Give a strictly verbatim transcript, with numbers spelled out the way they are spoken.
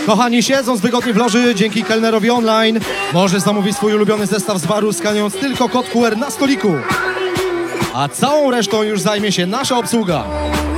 Kochani, siedząc wygodnie w loży, dzięki kelnerowi online możesz zamówić swój ulubiony zestaw z baru, skanując tylko kod Q R na stoliku. A całą resztą już zajmie się nasza obsługa.